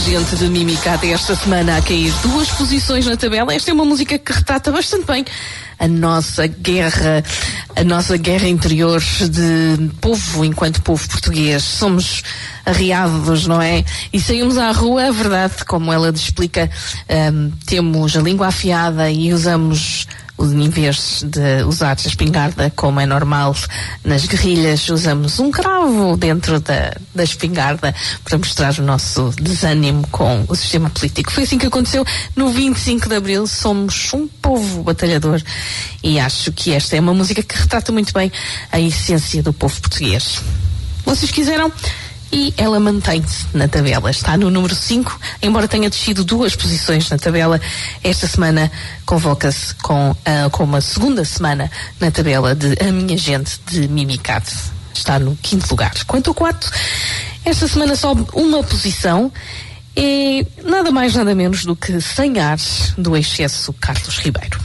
gente de Mimicata esta semana a cair 2 posições na tabela. Esta é uma música que retrata bastante bem a nossa guerra interior de povo, enquanto povo português. Somos arriados, não é? E saímos à rua, a verdade, como ela explica, temos a língua afiada e usamos, em vez de usar a espingarda, como é normal nas guerrilhas, usamos um cravo dentro da espingarda para mostrar o nosso desânimo com o sistema político. Foi assim que aconteceu no 25 de Abril. Somos um povo batalhador e acho que esta é uma música que retrata muito bem a essência do povo português. Vocês quiseram? E ela mantém-se na tabela, está no número 5, embora tenha descido 2 posições na tabela. Esta semana convoca-se com uma segunda semana na tabela de A Minha Gente de Mimicata. Está no 5º lugar. Quanto ao 4, esta semana sobe uma posição, é nada mais nada menos do que Sem Ar, do excesso Carlos Ribeiro.